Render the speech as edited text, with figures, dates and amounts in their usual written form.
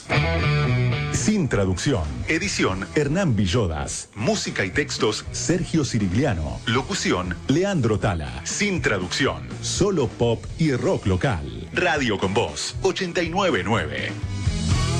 Sin traducción. Edición Hernán Villodas. Música y textos Sergio Cirigliano. Locución Leandro Tala. Sin traducción. Solo pop y rock local. Radio con Voz 899.